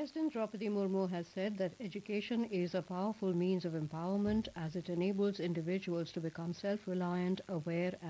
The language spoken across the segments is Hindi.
President Draupadi Murmu has said that education is a powerful means of empowerment as it enables individuals to become self-reliant, aware, and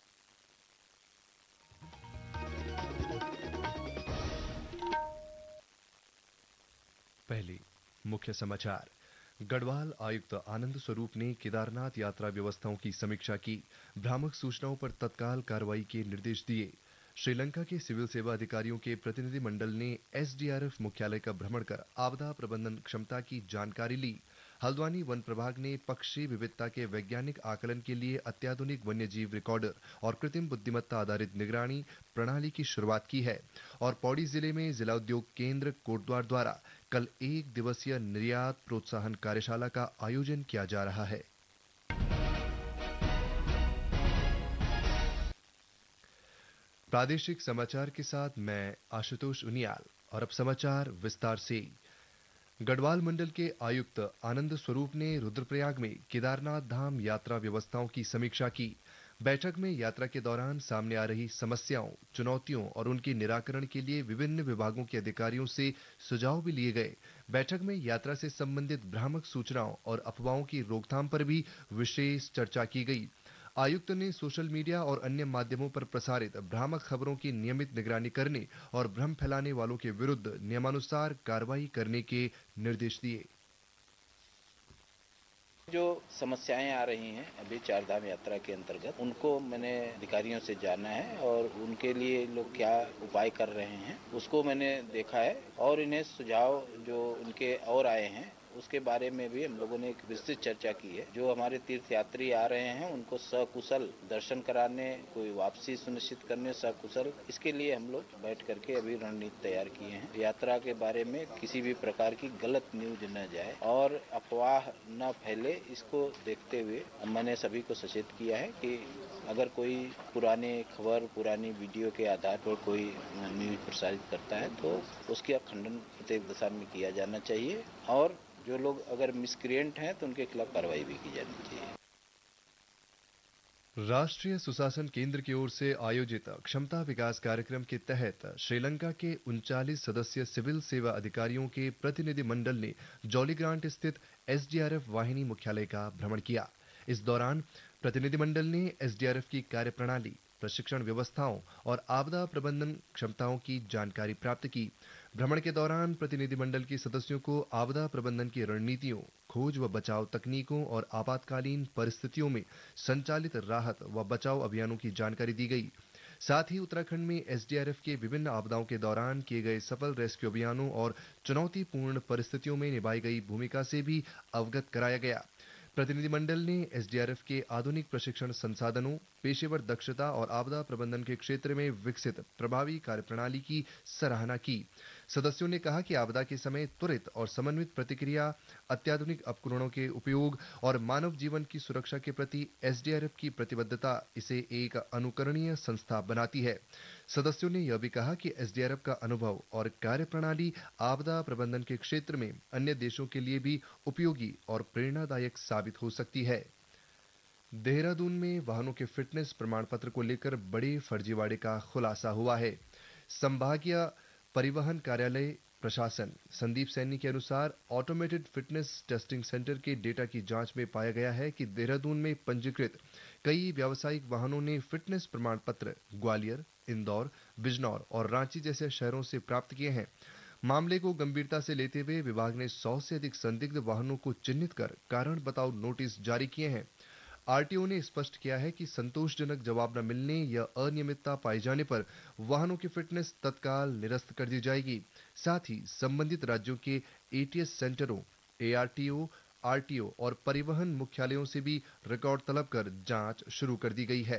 पहले मुख्य समाचार। गढ़वाल आयुक्त आनंद स्वरूप ने केदारनाथ यात्रा व्यवस्थाओं की समीक्षा की। भ्रामक सूचनाओं पर तत्काल कार्रवाई के निर्देश दिए। श्रीलंका के सिविल सेवा अधिकारियों के प्रतिनिधि मंडल ने एसडीआरएफ मुख्यालय का भ्रमण कर आपदा प्रबंधन क्षमता की जानकारी ली। हल्द्वानी वन प्रभाग ने पक्षी विविधता के वैज्ञानिक आकलन के लिए अत्याधुनिक वन्यजीव रिकॉर्डर और कृत्रिम बुद्धिमत्ता आधारित निगरानी प्रणाली की शुरुआत की है। और पौड़ी जिले में जिला उद्योग केंद्र कोटद्वार द्वारा कल 1 दिवसीय निर्यात प्रोत्साहन कार्यशाला का आयोजन किया जा रहा है। प्रादेशिक समाचार के साथ मैं आशुतोष उनियाल। और अब समाचार विस्तार से। गढ़वाल मंडल के आयुक्त आनंद स्वरूप ने रुद्रप्रयाग में केदारनाथ धाम यात्रा व्यवस्थाओं की समीक्षा की। बैठक में यात्रा के दौरान सामने आ रही समस्याओं, चुनौतियों और उनके निराकरण के लिए विभिन्न विभागों के अधिकारियों से सुझाव भी लिए गए। बैठक में यात्रा से संबंधित भ्रामक सूचनाओं और अफवाहों की रोकथाम पर भी विशेष चर्चा की गई। आयुक्त ने सोशल मीडिया और अन्य माध्यमों पर प्रसारित भ्रामक खबरों की नियमित निगरानी करने और भ्रम फैलाने वालों के विरुद्ध नियमानुसार कार्रवाई करने के निर्देश दिए। जो समस्याएं आ रही हैं अभी चारधाम यात्रा के अंतर्गत, उनको मैंने अधिकारियों से जाना है और उनके लिए लोग क्या उपाय कर रहे हैं उसको मैंने देखा है। और इन्हें सुझाव जो उनके और आए हैं उसके बारे में भी हम लोगों ने एक विस्तृत चर्चा की है। जो हमारे तीर्थयात्री आ रहे हैं उनको सकुशल दर्शन कराने, कोई वापसी सुनिश्चित करने सकुशल, इसके लिए हम लोग बैठ करके अभी रणनीति तैयार किए हैं। यात्रा के बारे में किसी भी प्रकार की गलत न्यूज न जाए और अफवाह न फैले, इसको देखते हुए मैंने सभी को सचेत किया है कि अगर कोई पुराने खबर, पुरानी वीडियो के आधार पर कोई न्यूज प्रसारित करता है तो उसका खंडन प्रत्येक दिशा में किया जाना चाहिए और जो लोग अगर मिसक्रिएंट हैं तो उनके खिलाफ कार्रवाई भी की जानी चाहिए। राष्ट्रीय सुशासन केंद्र की ओर से आयोजित क्षमता विकास कार्यक्रम के तहत श्रीलंका के 39 सदस्यीय सिविल सेवा अधिकारियों के प्रतिनिधि मंडल ने जॉलीग्रांट स्थित एसडीआरएफ वाहिनी मुख्यालय का भ्रमण किया। इस दौरान प्रतिनिधिमंडल ने एसडीआरएफ की कार्यप्रणाली, प्रशिक्षण व्यवस्थाओं और आपदा प्रबंधन क्षमताओं की जानकारी प्राप्त की। भ्रमण के दौरान प्रतिनिधिमंडल के सदस्यों को आपदा प्रबंधन की रणनीतियों, खोज व बचाव तकनीकों और आपातकालीन परिस्थितियों में संचालित राहत व बचाव अभियानों की जानकारी दी गई। साथ ही उत्तराखंड में एसडीआरएफ के विभिन्न आपदाओं के दौरान किए गए सफल रेस्क्यू अभियानों और चुनौतीपूर्ण परिस्थितियों में निभाई गई भूमिका से भी अवगत कराया गया। प्रतिनिधिमंडल ने एसडीआरएफ के आधुनिक प्रशिक्षण संसाधनों, पेशेवर दक्षता और आपदा प्रबंधन के क्षेत्र में विकसित प्रभावी कार्यप्रणाली की सराहना की। सदस्यों ने कहा कि आपदा के समय त्वरित और समन्वित प्रतिक्रिया, अत्याधुनिक उपकरणों के उपयोग और मानव जीवन की सुरक्षा के प्रति एसडीआरएफ की प्रतिबद्धता इसे एक अनुकरणीय संस्था बनाती है। सदस्यों ने यह भी कहा कि एसडीआरएफ का अनुभव और कार्यप्रणाली आपदा प्रबंधन के क्षेत्र में अन्य देशों के लिए भी उपयोगी और प्रेरणादायक साबित हो सकती है। देहरादून में वाहनों के फिटनेस प्रमाण पत्र को लेकर बड़े फर्जीवाड़े का खुलासा हुआ है। संभागीय परिवहन कार्यालय प्रशासन संदीप सैनी के अनुसार ऑटोमेटेड फिटनेस टेस्टिंग सेंटर के डेटा की जांच में पाया गया है कि देहरादून में पंजीकृत कई व्यावसायिक वाहनों ने फिटनेस प्रमाण पत्र ग्वालियर, इंदौर, बिजनौर और रांची जैसे शहरों से प्राप्त किए हैं। मामले को गंभीरता से लेते हुए विभाग ने 100 से अधिक संदिग्ध वाहनों को चिन्हित कर कारण बताओ नोटिस जारी किए हैं। आरटीओ ने स्पष्ट किया है कि संतोषजनक जवाब न मिलने या अनियमितता पाए जाने पर वाहनों की फिटनेस तत्काल निरस्त कर दी जाएगी। साथ ही संबंधित राज्यों के एटीएस सेंटरों, एआरटीओ, आरटीओ और परिवहन मुख्यालयों से भी रिकॉर्ड तलब कर जांच शुरू कर दी गई है।